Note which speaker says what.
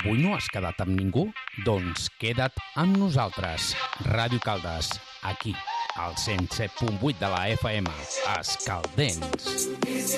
Speaker 1: Avui no has quedat amb ningú? Doncs queda't amb nosaltres. Ràdio Caldes, aquí, al 107.8 de la FM, Escaldents.